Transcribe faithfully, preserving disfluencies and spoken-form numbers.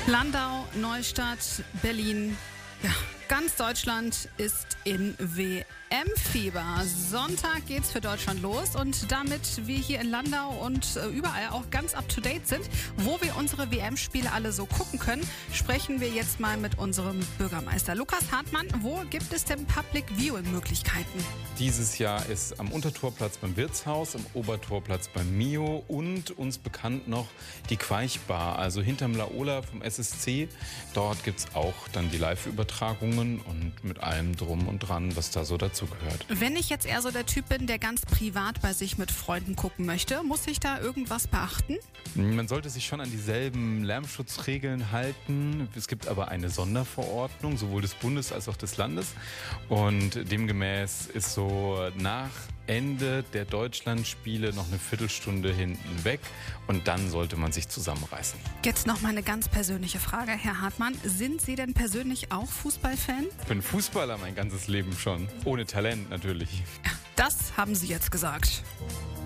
Landau, Neustadt, Berlin, ja, ganz Deutschland ist in W M-Fieber. Sonntag geht's für Deutschland los und damit wir hier in Landau und überall auch ganz up-to-date sind, wo wir unsere W M-Spiele alle so gucken können, sprechen wir jetzt mal mit unserem Bürgermeister Lukas Hartmann. Wo gibt es denn Public-Viewing-Möglichkeiten? Dieses Jahr ist am Untertorplatz beim Wirtshaus, am Obertorplatz beim Mio und uns bekannt noch die Queichbar, also hinterm Laola vom S S C. Dort gibt's auch dann die Live-Übertragungen und mit allem drum und dran, was da so dazugehört. Wenn ich jetzt eher so der Typ bin, der ganz privat bei sich mit Freunden gucken möchte, muss ich da irgendwas beachten? Man sollte sich schon an dieselben Lärmschutzregeln halten. Es gibt aber eine Sonderverordnung, sowohl des Bundes als auch des Landes. Und demgemäß ist so nach Ende der Deutschlandspiele noch eine Viertelstunde hinten weg und dann sollte man sich zusammenreißen. Jetzt noch mal eine ganz persönliche Frage, Herr Hartmann. Sind Sie denn persönlich auch Fußballfan? Ich bin Fußballer mein ganzes Leben schon. Ohne Talent natürlich. Das haben Sie jetzt gesagt.